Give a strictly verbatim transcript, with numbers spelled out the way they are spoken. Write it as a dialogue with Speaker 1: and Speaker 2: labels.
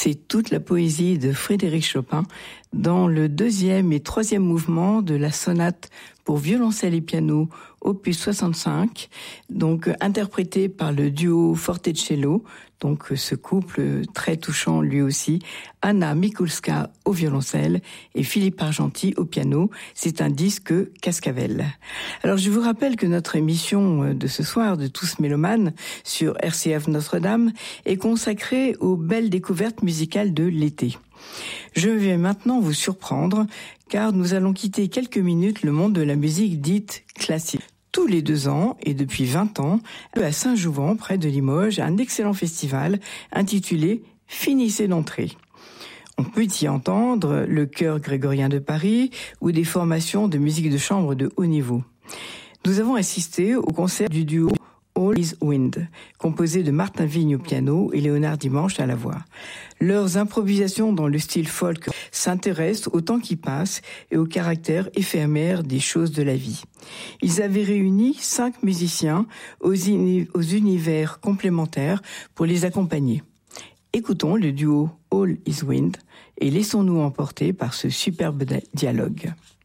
Speaker 1: C'est toute la poésie de Frédéric Chopin dans le deuxième et troisième mouvement de la sonate pour violoncelle et piano opus soixante-cinq, donc interprété par le duo Forte-cello, donc ce couple très touchant lui aussi, Anna Mikulska au violoncelle et Philippe Argenty au piano. C'est un disque Cascavel. Alors je vous rappelle que notre émission de ce soir de Tous Mélomanes sur R C F Notre-Dame est consacrée aux belles découvertes musicales de l'été. Je vais maintenant vous surprendre car nous allons quitter quelques minutes le monde de la musique dite classique. Tous les deux ans, et depuis vingt ans, à Saint-Jouvent, près de Limoges, un excellent festival intitulé « Finissez d'entrer ». On peut y entendre le chœur grégorien de Paris ou des formations de musique de chambre de haut niveau. Nous avons assisté au concert du duo All is Wind, composé de Martin Vigne au piano et Léonard Dimanche à la voix. Leurs improvisations dans le style folk s'intéressent au temps qui passe et au caractère éphémère des choses de la vie. Ils avaient réuni cinq musiciens aux, uni- aux univers complémentaires pour les accompagner. Écoutons le duo All is Wind et laissons-nous emporter par ce superbe dialogue.